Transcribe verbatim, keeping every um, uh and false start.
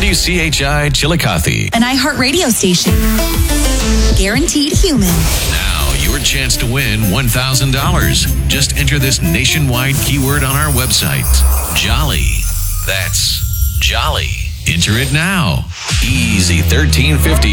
W C H I Chillicothe, an iHeart radio station. Guaranteed human. Now, your chance to win one thousand dollars. Just enter this nationwide keyword on our website. Jolly. That's Jolly. Enter it now. Easy thirteen fifty